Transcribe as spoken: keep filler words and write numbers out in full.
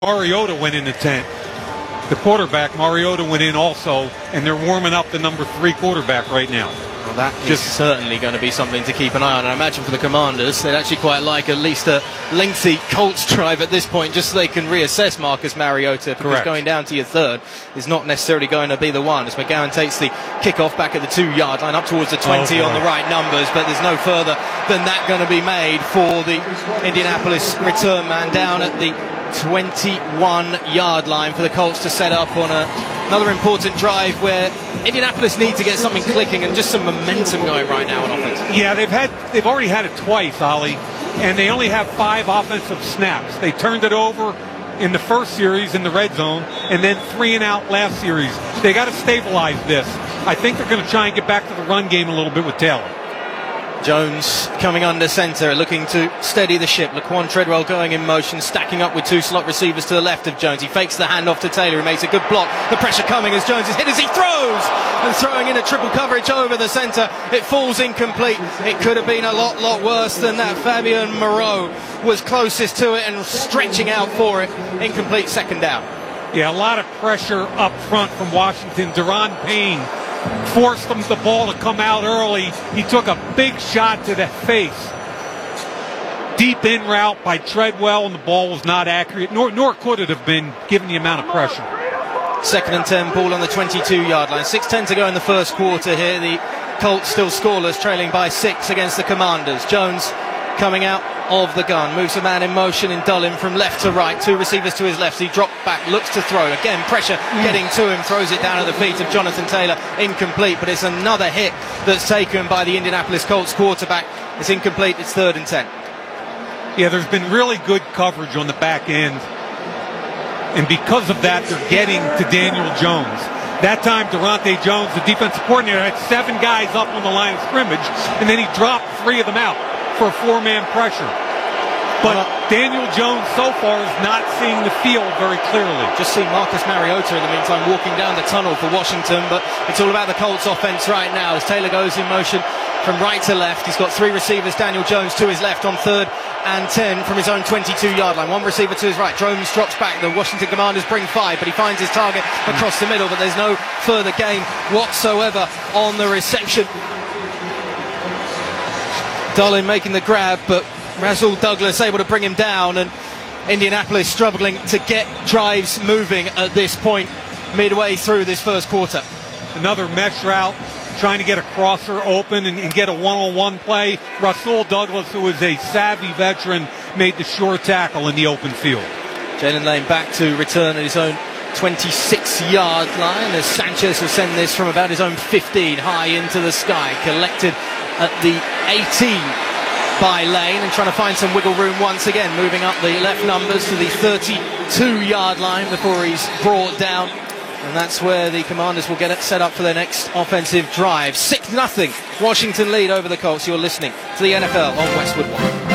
Mariota went in the tent. The quarterback, Mariota, went in also, and they're warming up the number three quarterback right now. Well, that Just is certainly going to be something to keep an eye on. I imagine for the Commanders, they'd actually quite like at least a lengthy Colts drive at this point, just so they can reassess Marcus Mariota, because Correct. going down to your third is not necessarily going to be the one. As McGowan takes the kickoff back at the two-yard line, up towards the twenty oh, on the right numbers, but there's no further than that going to be made for the Indianapolis return man down at the twenty-one yard line for the Colts to set up on a, another important drive where Indianapolis need to get something clicking and just some momentum going right now on offense. Yeah, they've had they've already had it twice, Ollie, and they only have five offensive snaps. They turned it over in the first series in the red zone, and then three and out last series. They got to stabilize this. I think they're going to try and get back to the run game a little bit with Taylor. Jones coming under centre, looking to steady the ship. Laquan Treadwell going in motion, stacking up with two slot receivers to the left of Jones. He fakes the handoff to Taylor, who makes a good block. The pressure coming as Jones is hit as he throws, and throwing in a triple coverage over the centre. It falls incomplete. It could have been a lot, lot worse than that. Fabian Moreau was closest to it and stretching out for it. Incomplete, second down. Yeah, a lot of pressure up front from Washington. Deron Payne forced them the ball to come out early. He took a big shot to the face. Deep in route by Treadwell, and the ball was not accurate, nor, nor could it have been given the amount of pressure. Second and ten, ball on the twenty-two yard line. six ten to go in the first quarter here. The Colts still scoreless, trailing by six against the Commanders. Jones coming out of the gun, moves a man in motion in Dullin from left to right, two receivers to his left. He dropped back, looks to throw again, pressure getting to him, throws it down at the feet of Jonathan Taylor, incomplete, but it's another hit that's taken by the Indianapolis Colts quarterback. It's incomplete, it's third and ten. Yeah, there's been really good coverage on the back end, and because of that, they're getting to Daniel Jones. That time, Durante Jones, the defensive coordinator, had seven guys up on the line of scrimmage, and then he dropped three of them out for a four-man pressure. But Daniel Jones so far is not seeing the field very clearly. Just see Marcus Mariota in the meantime walking down the tunnel for Washington, but it's all about the Colts offense right now as Taylor goes in motion from right to left. He's got three receivers, Daniel Jones to his left on third and ten from his own twenty-two yard line. One receiver to his right. Jones drops back. The Washington Commanders bring five, but he finds his target across the middle, but there's no further gain whatsoever on the reception. Dullin making the grab, but Rasul Douglas able to bring him down, and Indianapolis struggling to get drives moving at this point midway through this first quarter. Another mesh route, trying to get a crosser open and, and get a one-on-one play. Rasul Douglas, who is a savvy veteran, made the sure tackle in the open field. Jalen Lane back to return at his own twenty-six yard line as Sanchez will send this from about his own fifteen high into the sky, collected at the eighteen by Lane, and trying to find some wiggle room once again, moving up the left numbers to the thirty-two yard line before he's brought down, and that's where the Commanders will get it set up for their next offensive drive. six nothing Washington lead over the Colts. You're listening to the N F L on Westwood One.